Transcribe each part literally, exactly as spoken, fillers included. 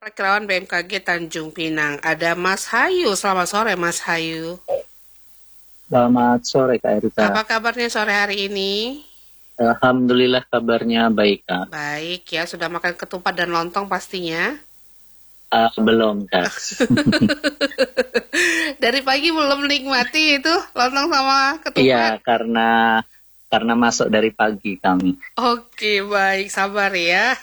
Perakirawan B M K G Tanjung Pinang. Ada Mas Hayu. Selamat sore, Mas Hayu. Selamat sore, Kak Erika. Apa kabarnya sore hari ini? Alhamdulillah kabarnya baik, Kak. Baik ya, sudah makan ketupat dan lontong pastinya? Uh, belum, Kak. Dari pagi belum menikmati itu lontong sama ketupat? Iya, karena karena masuk dari pagi kami. Oke, baik. Sabar ya.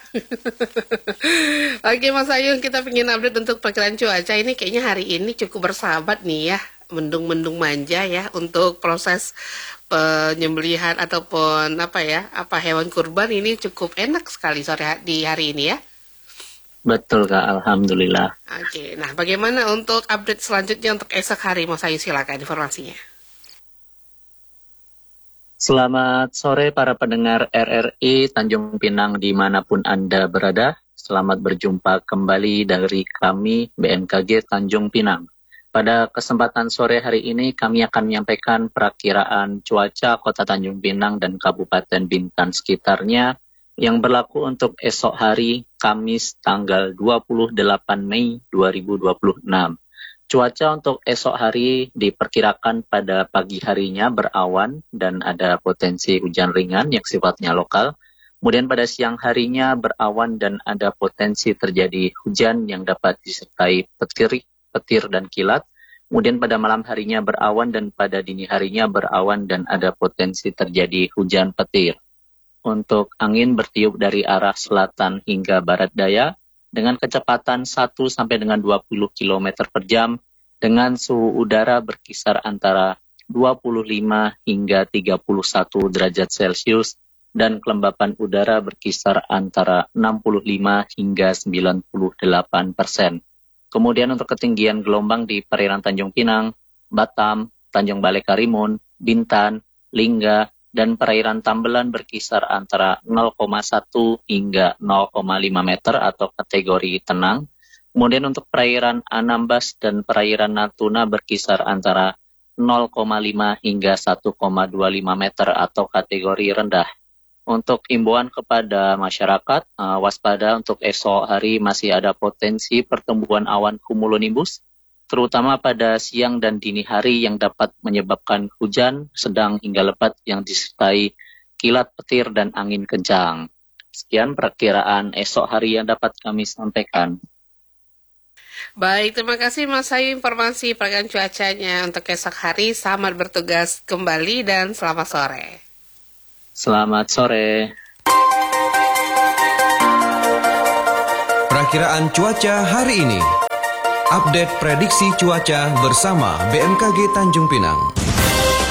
Oke, Mas Ayu, kita ingin update untuk perkiraan cuaca. Ini kayaknya hari ini cukup bersahabat nih ya. Mendung-mendung manja ya untuk proses penyembelihan ataupun apa ya, apa hewan kurban ini cukup enak sekali sore di hari ini ya. Betul, Kak. Alhamdulillah. Oke, nah bagaimana untuk update selanjutnya untuk esok hari, Mas Ayu, silakan informasinya. Selamat sore para pendengar R R I Tanjung Pinang dimanapun Anda berada. Selamat berjumpa kembali dari kami B M K G Tanjung Pinang. Pada kesempatan sore hari ini kami akan menyampaikan perakiraan cuaca Kota Tanjung Pinang dan Kabupaten Bintan sekitarnya yang berlaku untuk esok hari Kamis tanggal dua puluh delapan Mei dua ribu dua puluh enam. Cuaca untuk esok hari diperkirakan pada pagi harinya berawan dan ada potensi hujan ringan yang sifatnya lokal. Kemudian pada siang harinya berawan dan ada potensi terjadi hujan yang dapat disertai petir, petir dan kilat. Kemudian pada malam harinya berawan dan pada dini harinya berawan dan ada potensi terjadi hujan petir. Untuk angin bertiup dari arah selatan hingga barat daya dengan kecepatan satu sampai dengan dua puluh kilometer per jam dengan suhu udara berkisar antara dua puluh lima hingga tiga puluh satu derajat Celcius dan kelembapan udara berkisar antara enam puluh lima hingga sembilan puluh delapan persen. Kemudian untuk ketinggian gelombang di perairan Tanjung Pinang, Batam, Tanjung Balai Karimun, Bintan, Lingga, dan perairan Tambelan berkisar antara nol koma satu hingga nol koma lima meter atau kategori tenang. Kemudian untuk perairan Anambas dan perairan Natuna berkisar antara nol koma lima hingga satu koma dua lima meter atau kategori rendah. Untuk imbauan kepada masyarakat, uh, waspada untuk esok hari masih ada potensi pertumbuhan awan cumulonimbus, terutama pada siang dan dini hari yang dapat menyebabkan hujan sedang hingga lebat yang disertai kilat petir dan angin kencang. Sekian perakiraan esok hari yang dapat kami sampaikan. Baik, terima kasih Mas Ayu informasi perakiraan cuacanya untuk esok hari. Selamat bertugas kembali dan selamat sore. Selamat sore. Perakiraan cuaca hari ini. Update prediksi cuaca bersama B M K G Tanjung Pinang.